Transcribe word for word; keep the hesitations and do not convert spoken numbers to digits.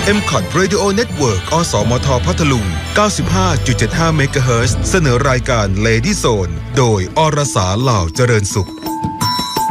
เอ็ม คอท Radio Network อสมทพัทลุง เก้าสิบห้าจุดเจ็ดห้า เมกะเฮิรตซ์ เสนอรายการ Lady Zone โดยอรสาเหล่าเจริญสุข